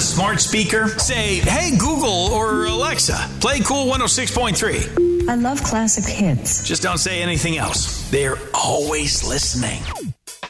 a smart speaker? Say, hey, Google or Alexa, play Cool 106.3. I love classic hits. Just don't say anything else. They're always listening.